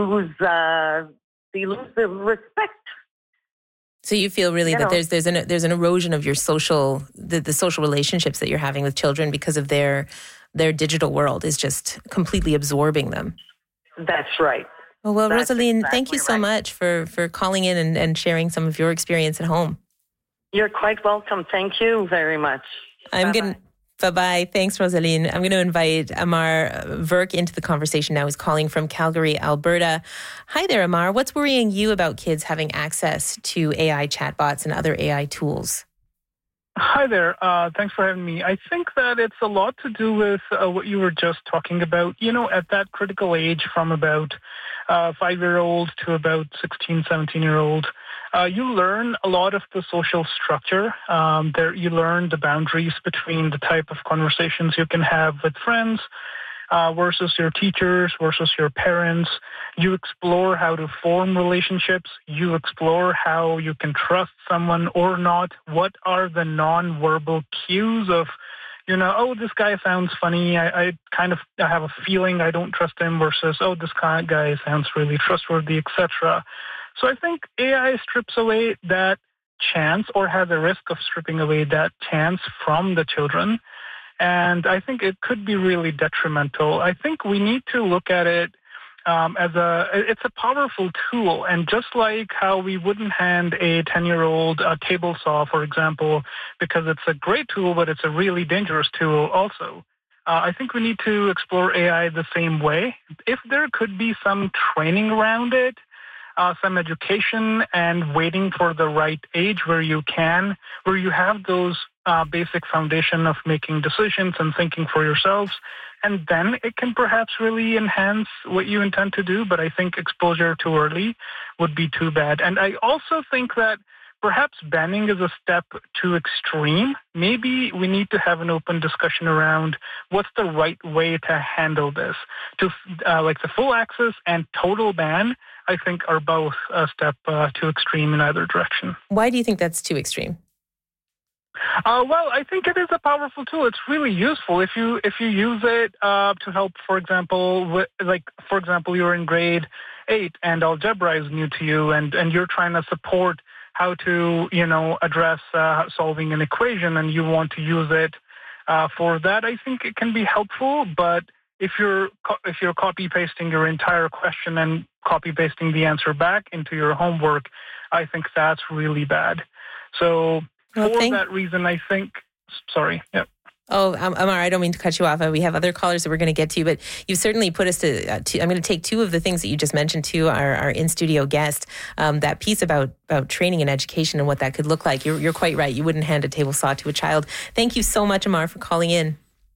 they lose the respect. So you feel really that there's an erosion of your social the social relationships that you're having with children because of their digital world is just completely absorbing them. That's right. Well, That's Rosaline, exactly thank you so right. much for calling in and sharing some of your experience at home. You're quite welcome. Thank you very much. Bye-bye. Thanks, Rosaline. I'm going to invite Amar Verk into the conversation now. He's calling from Calgary, Alberta. Hi there, Amar. What's worrying you about kids having access to AI chatbots and other AI tools? Hi there. Thanks for having me. I think that it's a lot to do with what you were just talking about. At that critical age from about 5-year-old to about 16, 17-year-old, you learn a lot of the social structure. You learn the boundaries between the type of conversations you can have with friends versus your teachers, versus your parents. You explore how to form relationships. You explore how you can trust someone or not. What are the nonverbal cues of, this guy sounds funny. I have a feeling I don't trust him versus, this guy sounds really trustworthy, etc. So I think AI strips away that chance or has a risk of stripping away that chance from the children. And I think it could be really detrimental. I think we need to look at it it's a powerful tool. And just like how we wouldn't hand a 10-year-old a table saw, for example, because it's a great tool, but it's a really dangerous tool also. I think we need to explore AI the same way. If there could be some training around it, some education and waiting for the right age where you have those basic foundation of making decisions and thinking for yourselves, and then it can perhaps really enhance what you intend to do. But I think exposure too early would be too bad. And I also think that perhaps banning is a step too extreme. Maybe we need to have an open discussion around what's the right way to handle this. Like the full access and total ban, I think are both a step too extreme in either direction. Why do you think that's too extreme? Well, I think it is a powerful tool. It's really useful if you use it to help. For example, you're in grade 8 and algebra is new to you, and you're trying to support how to address solving an equation, and you want to use it for that. I think it can be helpful, but if you're copy pasting your entire question and copy pasting the answer back into your homework, I think that's really bad. So. For that reason, I think, sorry. Yeah. Oh, Amar, I don't mean to cut you off. We have other callers that we're going to get to, but you've certainly put us to I'm going to take two of the things that you just mentioned to our in-studio guest, that piece about training and education and what that could look like. You're quite right. You wouldn't hand a table saw to a child. Thank you so much, Amar, for calling in.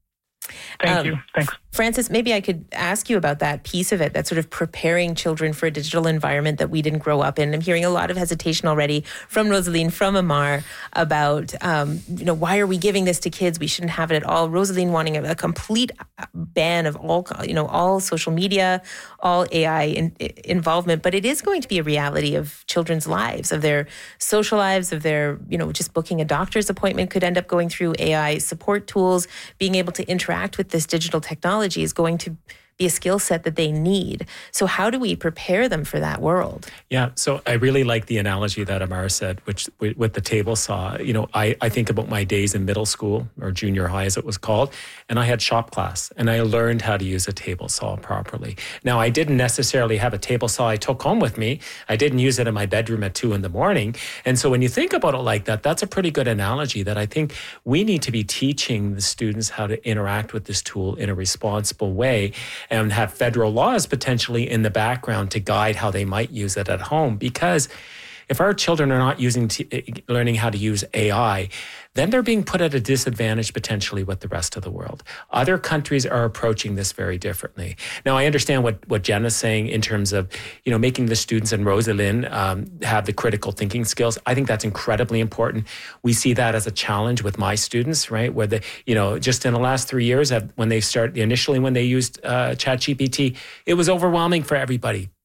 Thank you. Thanks. Francis, maybe I could ask you about that piece of it, that sort of preparing children for a digital environment that we didn't grow up in. I'm hearing a lot of hesitation already from Rosaline, from Amar about, why are we giving this to kids? We shouldn't have it at all. Rosaline wanting a complete ban of all social media, all AI involvement. But it is going to be a reality of children's lives, of their social lives, of their, just booking a doctor's appointment could end up going through AI support tools, being able to interact with this digital technology is going to be a skill set that they need. So how do we prepare them for that world? Yeah, so I really like the analogy that Amar said, which with the table saw. I think about my days in middle school or junior high as it was called, and I had shop class and I learned how to use a table saw properly. Now, I didn't necessarily have a table saw I took home with me. I didn't use it in my bedroom at 2 a.m. And so when you think about it like that, that's a pretty good analogy that I think we need to be teaching the students how to interact with this tool in a responsible way, and have federal laws potentially in the background to guide how they might use it at home. Because if our children are not learning how to use AI, then they're being put at a disadvantage potentially with the rest of the world. Other countries are approaching this very differently. Now, I understand what Jen is saying in terms of, making the students and Rosaline have the critical thinking skills. I think that's incredibly important. We see that as a challenge with my students, right? Where just in the last 3 years, when they used ChatGPT, it was overwhelming for everybody.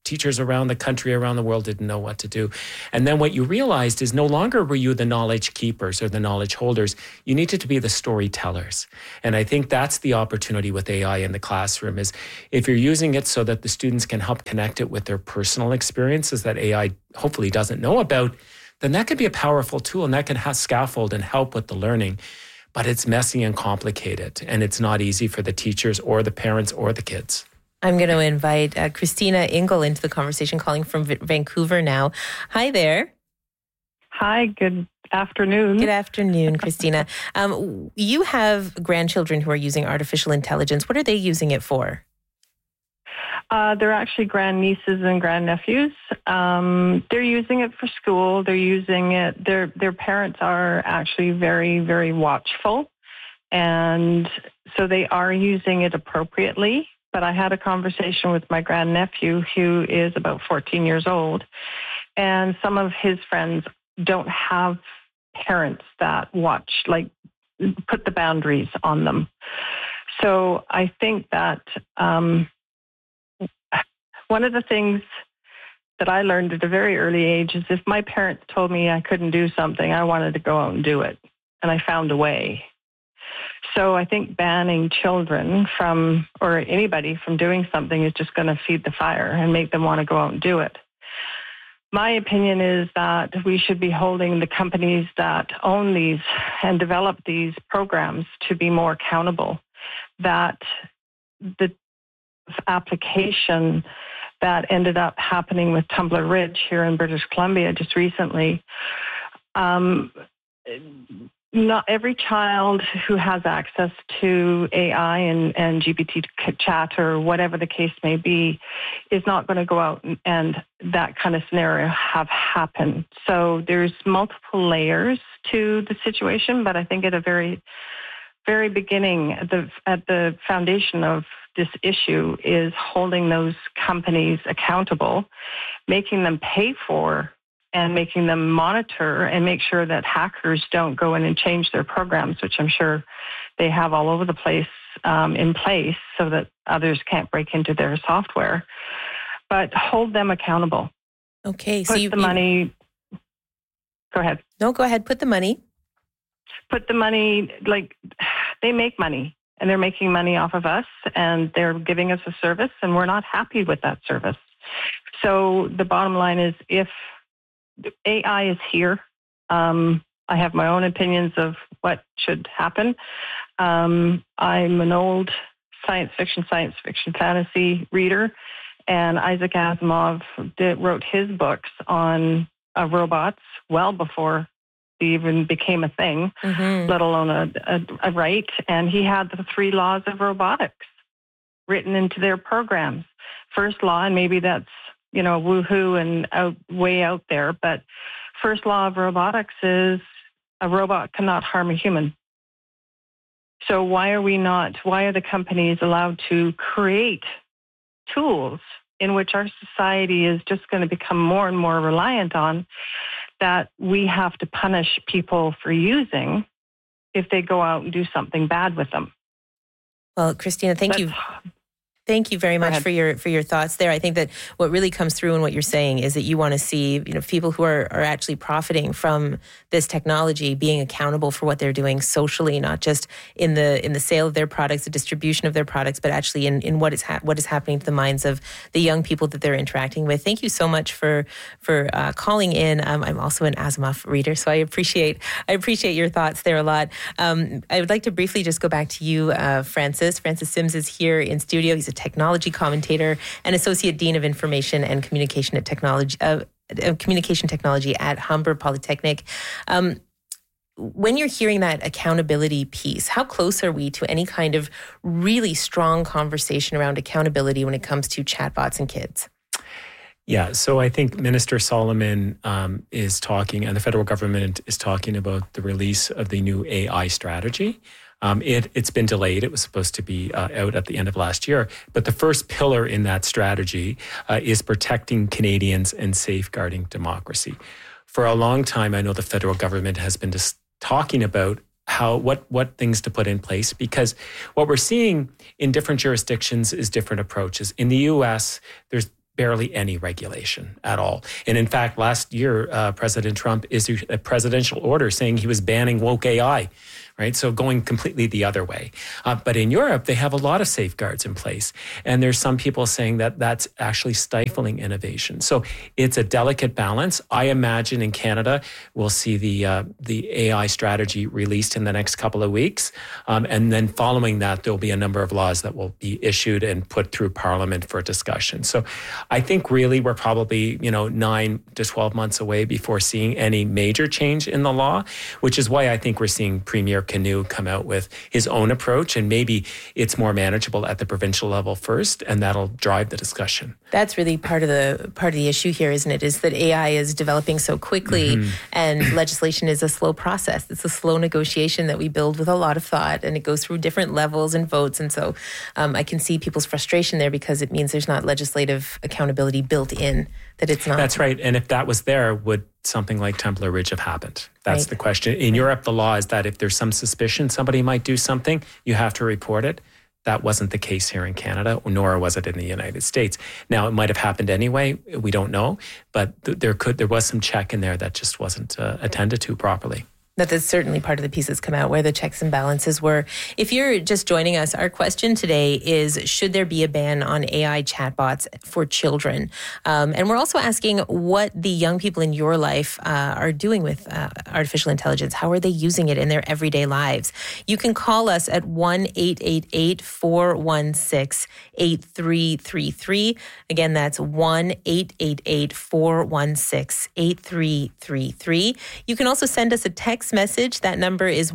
teachers around the country, around the world didn't know what to do. And then what you realized is no longer were you the knowledge keepers or the knowledge holders. You needed to be the storytellers. And I think that's the opportunity with AI in the classroom is if you're using it so that the students can help connect it with their personal experiences that AI hopefully doesn't know about, then that could be a powerful tool and that can scaffold and help with the learning. But it's messy and complicated, and it's not easy for the teachers or the parents or the kids. I'm going to invite Christina Engel into the conversation, calling from Vancouver now. Hi there. Hi, good afternoon. Good afternoon, Christina. You have grandchildren who are using artificial intelligence. What are they using it for? They're actually grandnieces and grandnephews. They're using it for school. They're using it. Their parents are actually very, very watchful, and so they are using it appropriately. But I had a conversation with my grandnephew, who is about 14 years old, and some of his friends don't have parents that watch, like put the boundaries on them. So I think that one of the things that I learned at a very early age is if my parents told me I couldn't do something, I wanted to go out and do it. And I found a way. So I think banning children from, or anybody from doing something is just going to feed the fire and make them want to go out and do it. My opinion is that we should be holding the companies that own these and develop these programs to be more accountable. That the application that ended up happening with Tumbler Ridge here in British Columbia just recently, not every child who has access to AI and GPT chat or whatever the case may be is not going to go out and that kind of scenario have happened. So there's multiple layers to the situation, but I think at a very, very beginning, at the foundation of this issue is holding those companies accountable, making them pay for and making them monitor and make sure that hackers don't go in and change their programs, which I'm sure they have all over the place in place so that others can't break into their software. But hold them accountable. Okay. Put the money. Go ahead. No, go ahead. Put the money. Put the money, like they make money and they're making money off of us and they're giving us a service and we're not happy with that service. So the bottom line is if AI is here, I have my own opinions of what should happen. I'm an old science fiction, fantasy reader, and Isaac Asimov wrote his books on robots well before they even became a thing, let alone a right. And he had the 3 laws of robotics written into their programs. First law, and maybe that's, woohoo and way out there, but first law of robotics is a robot cannot harm a human. So why are the companies allowed to create tools in which our society is just going to become more and more reliant on, that we have to punish people for using if they go out and do something bad with them? Well, Christina, thank you. Thank you very much for your thoughts there. I think that what really comes through in what you're saying is that you want to see, people who are actually profiting from this technology being accountable for what they're doing socially, not just in the sale of their products, the distribution of their products, but actually in what is happening to the minds of the young people that they're interacting with. Thank you so much for calling in. I'm also an Asimov reader, so I appreciate your thoughts there a lot. I would like to briefly just go back to you, Francis. Francis Sims is here in studio. He's a technology commentator and associate dean of information and communication technology at Humber Polytechnic. When you're hearing that accountability piece, how close are we to any kind of really strong conversation around accountability when it comes to chatbots and kids? Yeah, so I think Minister Solomon is talking, and the federal government is talking about the release of the new AI strategy. It's been delayed. It was supposed to be out at the end of last year. But the first pillar in that strategy is protecting Canadians and safeguarding democracy. For a long time, I know the federal government has been just talking about what things to put in place, because what we're seeing in different jurisdictions is different approaches. In the U.S., there's barely any regulation at all. And in fact, last year, President Trump issued a presidential order saying he was banning woke AI. Right? So going completely the other way. But in Europe, they have a lot of safeguards in place. And there's some people saying that that's actually stifling innovation. So it's a delicate balance. I imagine in Canada, we'll see the AI strategy released in the next couple of weeks. And then following that, there'll be a number of laws that will be issued and put through Parliament for discussion. So I think really we're probably, 9 to 12 months away before seeing any major change in the law, which is why I think we're seeing Premier Canoe come out with his own approach, and maybe it's more manageable at the provincial level first, and that'll drive the discussion. That's really part of the issue here, isn't it? Is that AI is developing so quickly, and legislation is a slow process. It's a slow negotiation that we build with a lot of thought, and it goes through different levels and votes. And so I can see people's frustration there because it means there's not legislative accountability built in. That it's not. That's right. And if that was there, would something like Templar Ridge have happened? That's right. The question. In Europe, the law is that if there's some suspicion somebody might do something, you have to report it. That wasn't the case here in Canada, nor was it in the United States. Now, it might have happened anyway. We don't know. But there was some check in there that just wasn't attended to properly. That's certainly part of the pieces come out where the checks and balances were. If you're just joining us, our question today is, should there be a ban on AI chatbots for children? And we're also asking what the young people in your life are doing with artificial intelligence. How are they using it in their everyday lives? You can call us at 1-888-416-8333. Again, that's 1-888-416-8333. You can also send us a text message. That number is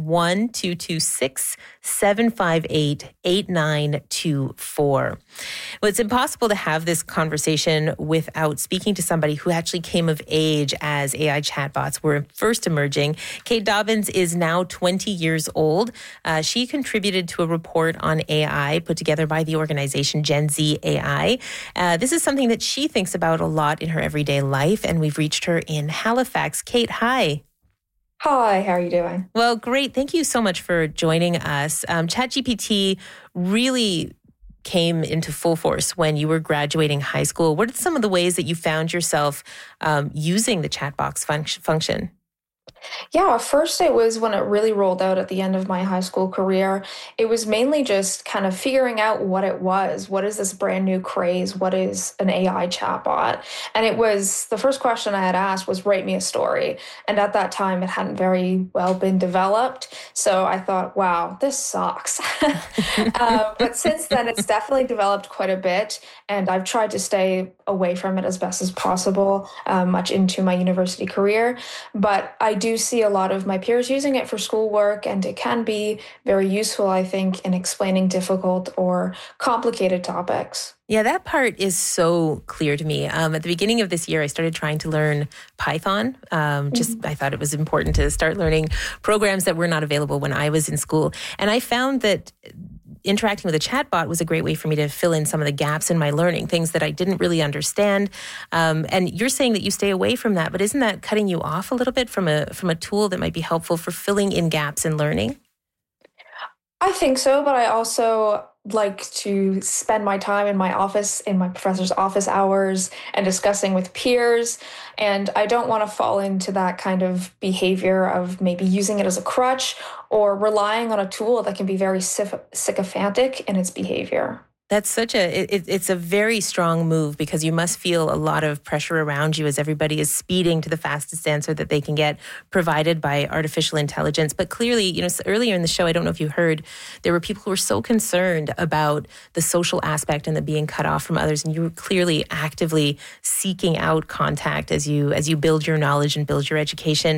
1-226-758-8924. Well, it's impossible to have this conversation without speaking to somebody who actually came of age as AI chatbots were first emerging. Kate Dobbins is now 20 years old. She contributed to a report on AI put together by the organization Gen Z AI. This is something that she thinks about a lot in her everyday life, and we've reached her in Halifax. Kate, hi. Hi, how are you doing? Well, great. Thank you so much for joining us. ChatGPT really came into full force when you were graduating high school. What are some of the ways that you found yourself using the chatbox function? Yeah, first it was when it really rolled out at the end of my high school career. It was mainly just kind of figuring out what it was. What is this brand new craze? What is an AI chatbot? And it was, the first question I had asked was, write me a story. And at that time, it hadn't very well been developed. So I thought, wow, this sucks. But since then, it's definitely developed quite a bit. And I've tried to stay away from it as best as possible, much into my university career. But I do see a lot of my peers using it for schoolwork, and it can be very useful, I think, in explaining difficult or complicated topics. Yeah, that part is so clear to me. At the beginning of this year, I started trying to learn Python. I thought it was important to start learning programs that were not available when I was in school. And I found that interacting with a chatbot was a great way for me to fill in some of the gaps in my learning, things that I didn't really understand. And you're saying that you stay away from that, but isn't that cutting you off a little bit from a tool that might be helpful for filling in gaps in learning? I think so, but I also like to spend my time in my office, in my professor's office hours, and discussing with peers. And I don't want to fall into that kind of behavior of maybe using it as a crutch or relying on a tool that can be very sycophantic in its behavior. That's it's a very strong move, because you must feel a lot of pressure around you as everybody is speeding to the fastest answer that they can get provided by artificial intelligence. But clearly, earlier in the show, I don't know if you heard, there were people who were so concerned about the social aspect and the being cut off from others. And you were clearly actively seeking out contact as you build your knowledge and build your education.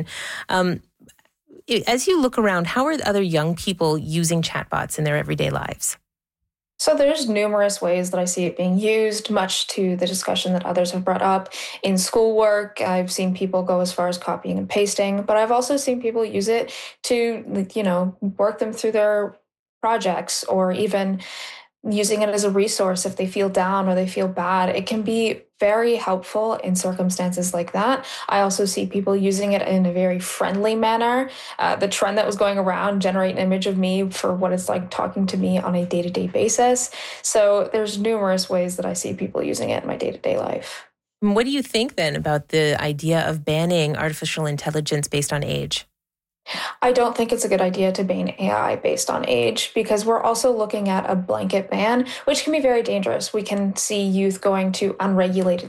As you look around, how are other young people using chatbots in their everyday lives? So there's numerous ways that I see it being used, much to the discussion that others have brought up. In schoolwork, I've seen people go as far as copying and pasting, but I've also seen people use it to, work them through their projects, or even using it as a resource if they feel down or they feel bad. It can be very helpful in circumstances like that. I also see people using it in a very friendly manner. The trend that was going around, generate an image of me for what it's like talking to me on a day-to-day basis. So there's numerous ways that I see people using it in my day-to-day life. What do you think then about the idea of banning artificial intelligence based on age? I don't think it's a good idea to ban AI based on age because we're also looking at a blanket ban, which can be very dangerous. We can see youth going to unregulated